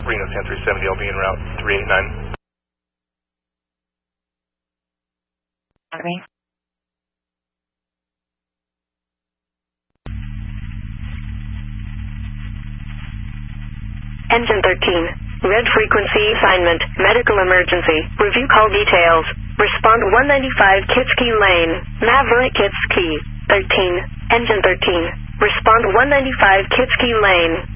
Reno San 370, I'll be en route 389. Okay. Engine 13. Red frequency assignment. Medical emergency. Review call details. Respond 195 Kitski Lane. Maverick Kitski. 13. Engine 13. Respond 195 Kitski Lane.